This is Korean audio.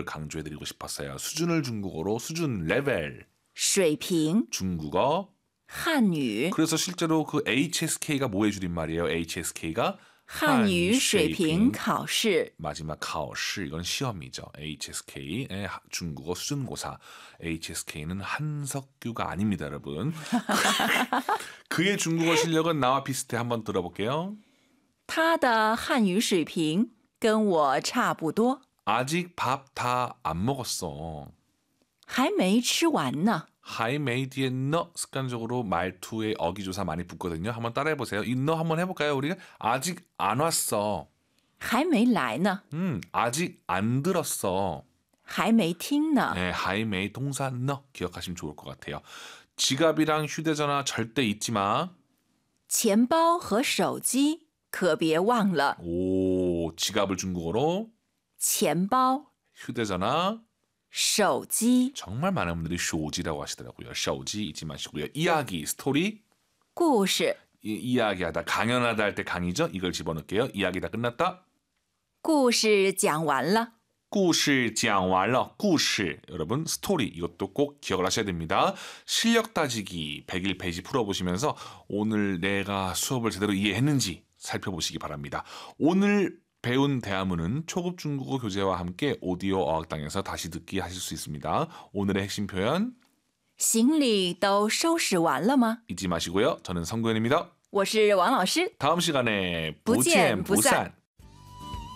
강조해드리고 싶었어요. 수준을 중국어로 수준 레벨. 水平 중국어. 汉语 그래서 실제로 그 HSK가 뭐의 줄임말이에요? HSK가 汉语水平考试 마지막 考试 이건 시험이죠. HSK의 중국어 수준고사. HSK는 한석규가 아닙니다, 여러분. 그의 중국어 실력은 나와 비슷해. 한번 들어볼게요. 他的汉语水平跟我差不多 아직 밥 다 안 먹었어. 还没吃完呢 하이메이디의 너 습관적으로 말투에 어기조사 많이 붙거든요. 한번 따라해보세요. 이 너 한번 해볼까요? 우리가 아직 안 왔어. 还没来呢 아직 안 들었어. 还没听呢 네, 하이메이 동사 너 기억하시면 좋을 것 같아요. 지갑이랑 휴대전화 절대 잊지 마. 钱包和手机可别忘了 오, 지갑을 중국어로 钱包 휴대전화 手机 정말 많은 분들이 쇼지라고 하시더라고요. 쇼지 잊지 마시고요. 이야기, 스토리 故事 이야기하다, 강연하다 할 때 강의죠. 이걸 집어넣을게요. 이야기 다 끝났다. 故事讲完了故事讲完了. 故事 여러분 스토리 이것도 꼭 기억을 하셔야 됩니다. 실력 따지기 101페이지 풀어보시면서 오늘 내가 수업을 제대로 이해했는지 살펴보시기 바랍니다. 오늘 배운 대화문은 초급 중국어 교재와 함께 오디오 어학당에서 다시 듣기 하실 수 있습니다. 오늘의 핵심 표현 行李都收拾完了吗 잊지 마시고요. 저는 성구현입니다. 我是王老师 다음 시간에 不见不散